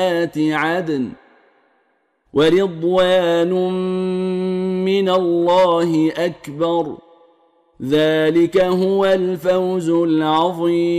عدن ورضوان من الله أكبر ذلك هو الفوز العظيم.